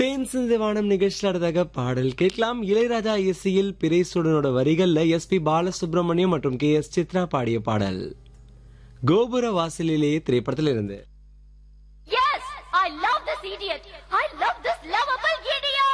தேன் சிந்து வானம் நிகழ்ச்சியில் அடுத்ததாக பாடல் கேட்கலாம். இளையராஜா இசையில் பிரேசுடனோட வரிகள்ல எஸ்பி பாலசுப்ரமணியம் மற்றும் KS சித்ரா பாடிய பாடல் கோபுர வாசலிலேயே திரைப்படத்தில் இருந்து. Yes, I love this idiot. I love this lovable idiot.